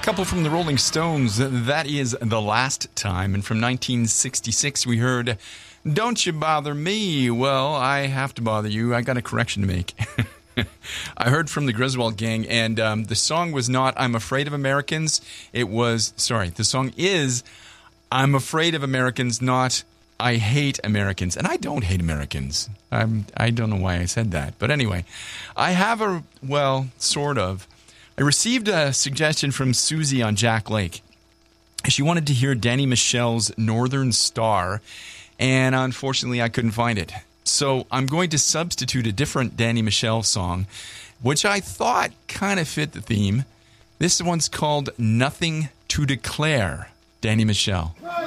Couple from the Rolling Stones, that is The Last Time. And from 1966, we heard Don't You Bother Me. Well, I have to bother you. I got a correction to make. I heard from the Griswold Gang, and the song was not I'm Afraid of Americans. The song is I'm Afraid of Americans, not I Hate Americans. And I don't hate Americans. I don't know why I said that. But anyway, I have sort of. I received a suggestion from Susie on Jack Lake. She wanted to hear Danny Michel's Northern Star, and unfortunately I couldn't find it. So I'm going to substitute a different Danny Michel song, which I thought kind of fit the theme. This one's called Nothing to Declare, Danny Michel.